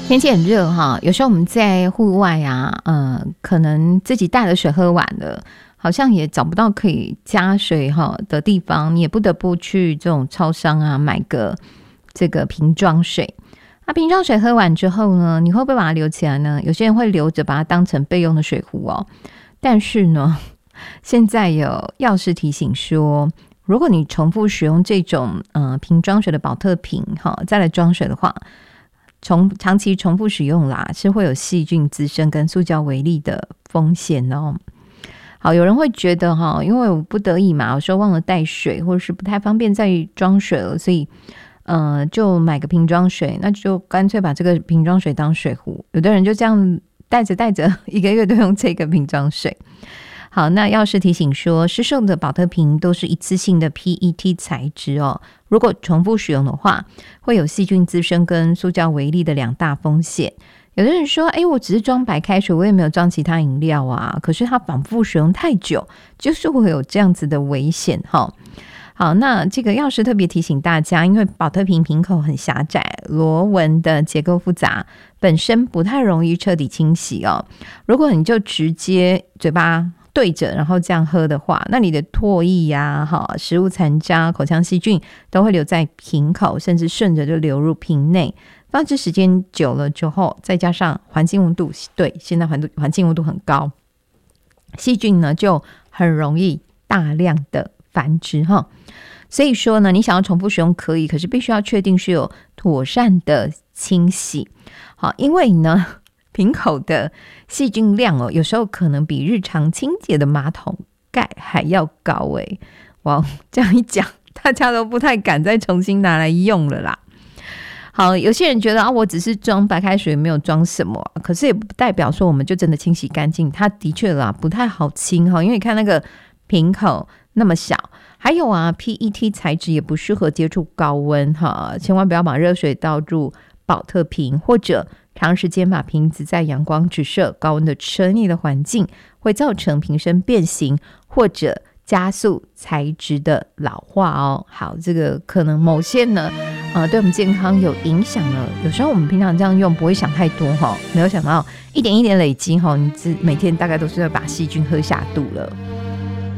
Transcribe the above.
天气很热哈，有时候我们在户外啊，可能自己带了水喝完了，好像也找不到可以加水哈的地方，你也不得不去这种超商啊买个这个瓶装水。那瓶装水喝完之后呢，你会不会把它留起来呢？有些人会留着把它当成备用的水壶哦。但是呢，现在有药师提醒说，如果你重复使用这种瓶装水的保特瓶再来装水的话，长期重复使用啦，是会有细菌滋生跟塑胶微粒的风险哦。好，有人会觉得因为我不得已嘛，有时候忘了带水，或者是不太方便再装水了，所以就买个瓶装水，那就干脆把这个瓶装水当水壶。有的人就这样带着1个月都用这个瓶装水。好，那药师提醒说，市售的保特瓶都是一次性的 PET 材质哦，如果重复使用的话，会有细菌滋生跟塑胶微粒的2大风险。有的人说，我只是装白开水，我也没有装其他饮料啊，可是它反复使用太久，就是会有这样子的危险哈。好，那这个药师特别提醒大家，因为保特瓶瓶口很狭窄，螺纹的结构复杂，本身不太容易彻底清洗哦。如果你就直接嘴巴对着然后这样喝的话，那你的唾液呀、食物残渣、口腔细菌都会留在瓶口，甚至顺着就流入瓶内。放置时间久了之后，再加上环境温度，对，现在环境温度很高，细菌呢就很容易大量的繁殖哈。所以说呢，你想要重复使用可以，可是必须要确定是有妥善的清洗。好，因为呢瓶口的细菌量有时候可能比日常清洁的马桶盖还要高哇，这样一讲，大家都不太敢再重新拿来用了啦。好，有些人觉得我只是装白开水，没有装什么，可是也不代表说我们就真的清洗干净。它的确啦，不太好清因为你看那个瓶口那么小，还有PET 材质也不适合接触高温千万不要把热水倒入保特瓶，或者长时间把瓶子在阳光直射、高温的车内的环境，会造成瓶身变形或者加速材质的老化哦。好，这个可能某些呢对我们健康有影响了。有时候我们平常这样用不会想太多没有想到一点一点累积你每天大概都是要把细菌喝下肚了。